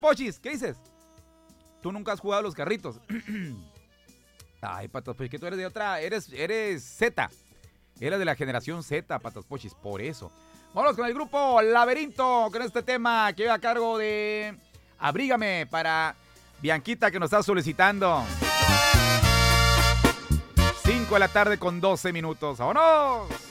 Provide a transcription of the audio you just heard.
Pochis, ¿qué dices? Tú nunca has jugado a los carritos. Ay, Patas Pochis, que tú eres de otra, eres Z. Eres de la generación Z, Patas Pochis, por eso. Vámonos con el grupo Laberinto, con este tema que va a cargo de Abrígame para Bianquita, que nos está solicitando. 5 de la tarde con 12 minutos. ¡Vámonos!